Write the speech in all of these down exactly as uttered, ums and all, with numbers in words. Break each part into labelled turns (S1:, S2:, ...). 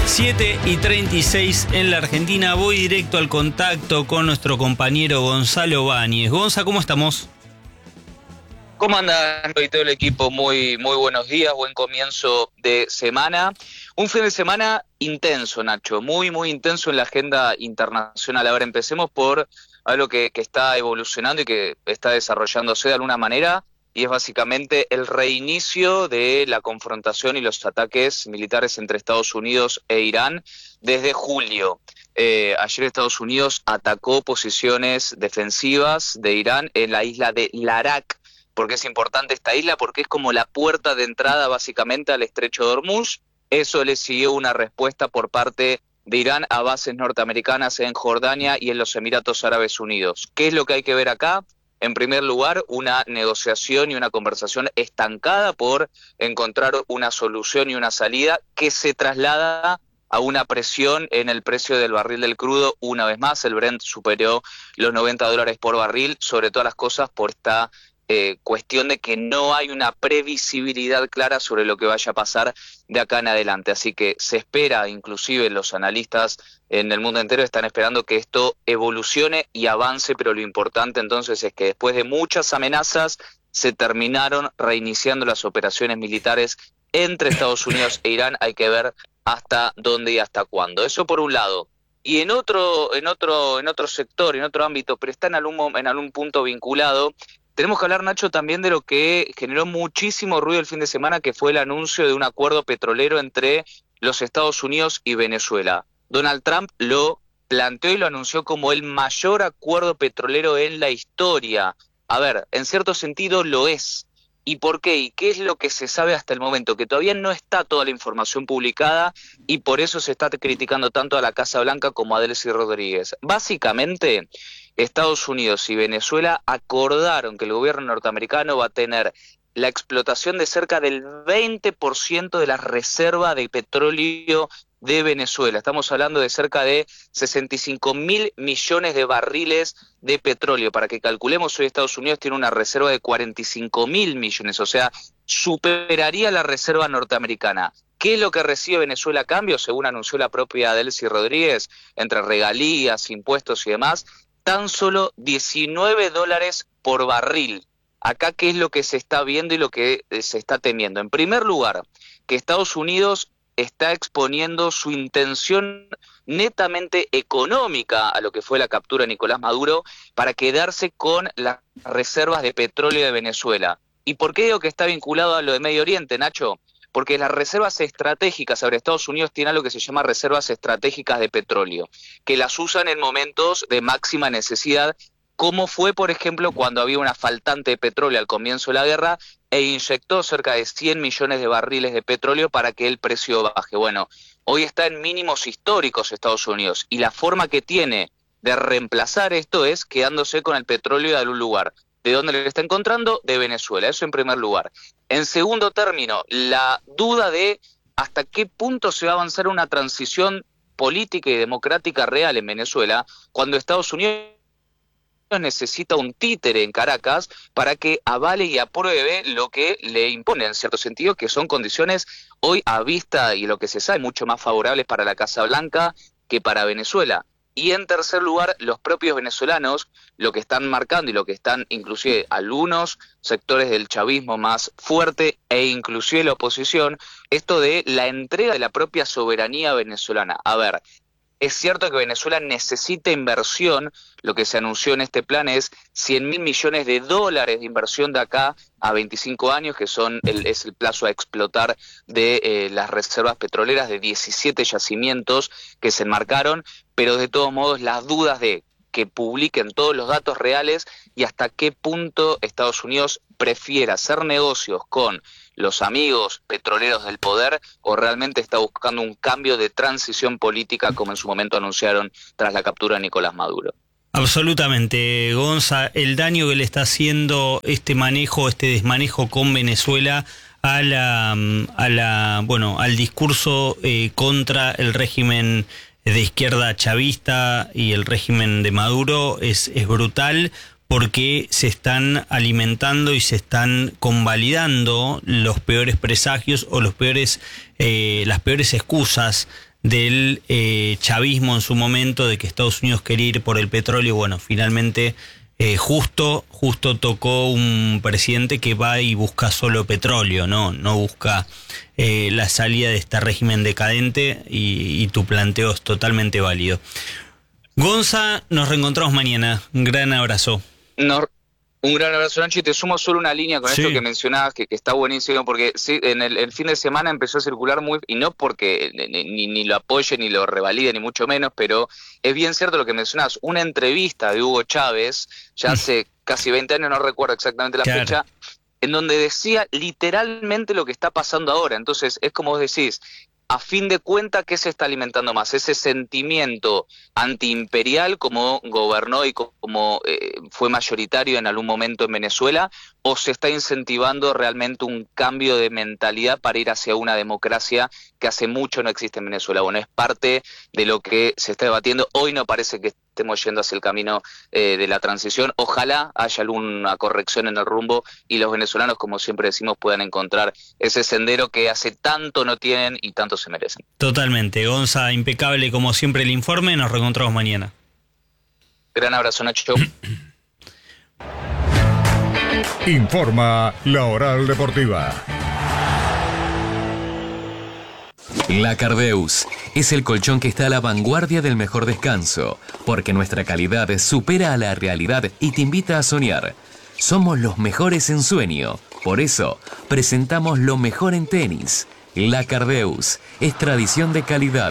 S1: siete y treinta y seis en la Argentina. Voy directo al contacto con nuestro compañero Gonzalo Báñez. Gonza, ¿cómo estamos?
S2: ¿Cómo andan y todo el equipo? Muy, muy buenos días, buen comienzo de semana. Un fin de semana intenso, Nacho, muy, muy intenso en la agenda internacional. A ver, empecemos por algo que, que está evolucionando y que está desarrollándose de alguna manera, y es básicamente el reinicio de la confrontación y los ataques militares entre Estados Unidos e Irán desde julio. Eh, ayer Estados Unidos atacó posiciones defensivas de Irán en la isla de Larak. ¿Por qué es importante esta isla? Porque es como la puerta de entrada básicamente al estrecho de Hormuz. Eso le siguió una respuesta por parte de Irán a bases norteamericanas en Jordania y en los Emiratos Árabes Unidos. ¿Qué es lo que hay que ver acá? En primer lugar, una negociación y una conversación estancada por encontrar una solución y una salida que se traslada a una presión en el precio del barril del crudo. Una vez más, el Brent superó los noventa dólares por barril, sobre todas las cosas por esta eh, cuestión de que no hay una previsibilidad clara sobre lo que vaya a pasar de acá en adelante. Así que se espera, inclusive los analistas en el mundo entero están esperando que esto evolucione y avance, pero lo importante entonces es que después de muchas amenazas se terminaron reiniciando las operaciones militares entre Estados Unidos e Irán. Hay que ver hasta dónde y hasta cuándo. Eso por un lado. Y en otro, en otro, en otro sector, en otro ámbito, pero está en algún, en algún punto vinculado, tenemos que hablar, Nacho, también de lo que generó muchísimo ruido el fin de semana, que fue el anuncio de un acuerdo petrolero entre los Estados Unidos y Venezuela. Donald Trump lo planteó y lo anunció como el mayor acuerdo petrolero en la historia. A ver, en cierto sentido lo es. ¿Y por qué? ¿Y qué es lo que se sabe hasta el momento? Que todavía no está toda la información publicada y por eso se está criticando tanto a la Casa Blanca como a Delcy Rodríguez. Básicamente, Estados Unidos y Venezuela acordaron que el gobierno norteamericano va a tener la explotación de cerca del veinte por ciento de la reserva de petróleo de Venezuela. Estamos hablando de cerca de sesenta y cinco mil millones de barriles de petróleo. Para que calculemos, hoy Estados Unidos tiene una reserva de cuarenta y cinco mil millones, o sea, superaría la reserva norteamericana. ¿Qué es lo que recibe Venezuela a cambio? Según anunció la propia Delcy Rodríguez, entre regalías, impuestos y demás, tan solo diecinueve dólares por barril. Acá, ¿qué es lo que se está viendo y lo que se está temiendo? En primer lugar, que Estados Unidos está exponiendo su intención netamente económica a lo que fue la captura de Nicolás Maduro para quedarse con las reservas de petróleo de Venezuela. ¿Y por qué digo que está vinculado a lo de Medio Oriente, Nacho? Porque las reservas estratégicas, ahora Estados Unidos tiene algo que se llama reservas estratégicas de petróleo, que las usan en momentos de máxima necesidad, como fue, por ejemplo, cuando había una faltante de petróleo al comienzo de la guerra e inyectó cerca de cien millones de barriles de petróleo para que el precio baje. Bueno, hoy está en mínimos históricos Estados Unidos y la forma que tiene de reemplazar esto es quedándose con el petróleo de algún lugar. ¿De dónde le está encontrando? De Venezuela, eso en primer lugar. En segundo término, la duda de hasta qué punto se va a avanzar una transición política y democrática real en Venezuela cuando Estados Unidos necesita un títere en Caracas para que avale y apruebe lo que le impone, en cierto sentido, que son condiciones hoy a vista y lo que se sabe mucho más favorables para la Casa Blanca que para Venezuela. Y en tercer lugar, los propios venezolanos, lo que están marcando y lo que están inclusive algunos sectores del chavismo más fuerte e inclusive la oposición, esto de la entrega de la propia soberanía venezolana. A ver, es cierto que Venezuela necesita inversión, lo que se anunció en este plan es cien mil millones de dólares de inversión de acá a veinticinco años, que son el, es el plazo a explotar de eh, las reservas petroleras de diecisiete yacimientos que se enmarcaron, pero de todos modos las dudas de que publiquen todos los datos reales y hasta qué punto Estados Unidos prefiere hacer negocios con los amigos petroleros del poder o realmente está buscando un cambio de transición política como en su momento anunciaron tras la captura de Nicolás Maduro.
S1: Absolutamente, Gonza, el daño que le está haciendo este manejo, este desmanejo con Venezuela a la, a la, bueno, al discurso eh, contra el régimen de izquierda chavista y el régimen de Maduro es, es brutal, porque se están alimentando y se están convalidando los peores presagios o los peores, eh, las peores excusas del eh, chavismo en su momento, de que Estados Unidos quería ir por el petróleo. Bueno, finalmente eh, justo, justo tocó un presidente que va y busca solo petróleo, no, no busca eh, la salida de este régimen decadente, y, y tu planteo es totalmente válido. Gonza, nos reencontramos mañana. Un gran abrazo.
S2: No, un gran abrazo, Nacho, y te sumo solo una línea con
S1: Sí.
S2: esto que mencionabas, que, que está buenísimo, porque sí, en el, el fin de semana empezó a circular muy, y no porque ni, ni lo apoye, ni lo revalide, ni mucho menos, pero es bien cierto lo que mencionabas, una entrevista de Hugo Chávez, ya hace casi veinte años, no recuerdo exactamente la
S1: Claro.
S2: fecha, en donde decía literalmente lo que está pasando ahora. Entonces, es como vos decís, a fin de cuentas, ¿qué se está alimentando más? Ese sentimiento antiimperial como gobernó y como eh, fue mayoritario en algún momento en Venezuela, o se está incentivando realmente un cambio de mentalidad para ir hacia una democracia que hace mucho no existe en Venezuela. Bueno, es parte de lo que se está debatiendo. Hoy no parece que estemos yendo hacia el camino eh, de la transición. Ojalá haya alguna corrección en el rumbo y los venezolanos, como siempre decimos, puedan encontrar ese sendero que hace tanto no tienen y tanto se merecen.
S1: Totalmente. Gonza, impecable como siempre el informe. Nos reencontramos mañana.
S2: Gran abrazo, Nacho.
S3: Informa La Oral Deportiva.
S4: La Cardeus es el colchón que está a la vanguardia del mejor descanso, porque nuestra calidad supera a la realidad y te invita a soñar. Somos los mejores en sueño, por eso presentamos lo mejor en tenis. La Cardeus es tradición de calidad.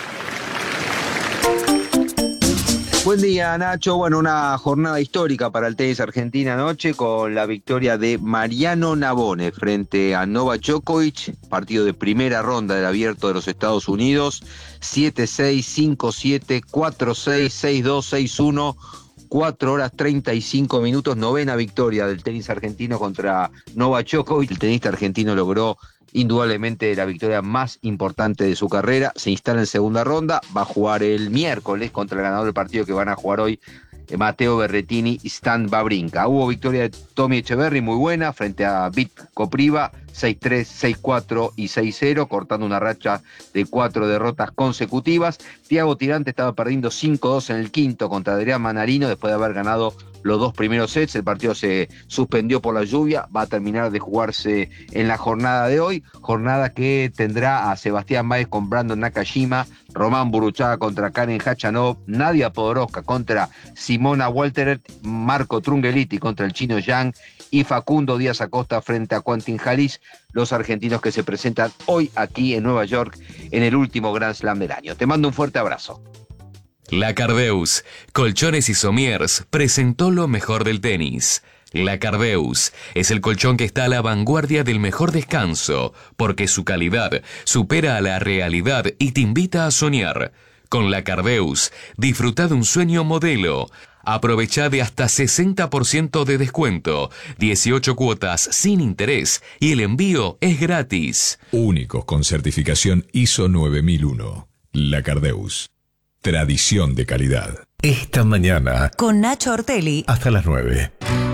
S5: Buen día, Nacho. Bueno, una jornada histórica para el tenis argentino anoche con la victoria de Mariano Navone frente a Novak Djokovic, partido de primera ronda del Abierto de los Estados Unidos, siete seis, cinco siete, cuatro seis, seis dos, seis uno, cuatro horas treinta y cinco minutos, novena victoria del tenis argentino contra Novak Djokovic. El tenista argentino logró indudablemente la victoria más importante de su carrera, se instala en segunda ronda, va a jugar el miércoles contra el ganador del partido que van a jugar hoy, eh, Matteo Berrettini y Stan Wawrinka. Hubo victoria de Tommy Echeverry muy buena frente a Vit Kopriva, seis tres, seis cuatro y seis cero, cortando una racha de cuatro derrotas consecutivas. Thiago Tirante estaba perdiendo cinco dos en el quinto contra Adrián Manarino después de haber ganado los dos primeros sets. El partido se suspendió por la lluvia, va a terminar de jugarse en la jornada de hoy, jornada que tendrá a Sebastián Báez con Brandon Nakashima, Román Buruchaga contra Karen Khachanov, Nadia Podoroska contra Simona Walteret, Marco Trungeliti contra el chino Yang y Facundo Díaz Acosta frente a Quentin Halys, los argentinos que se presentan hoy aquí en Nueva York en el último Grand Slam del año. Te mando un fuerte abrazo.
S4: La Cardeus, Colchones y Somiers, presentó lo mejor del tenis. La Cardeus es el colchón que está a la vanguardia del mejor descanso, porque su calidad supera a la realidad y te invita a soñar. Con la Cardeus, disfruta de un sueño modelo. Aprovecha de hasta sesenta por ciento de descuento, dieciocho cuotas sin interés y el envío es gratis.
S3: Únicos con certificación I S O nueve mil uno. La Cardeus. Tradición de calidad. Esta mañana
S6: Con Nacho Ortelli.
S3: hasta las nueve.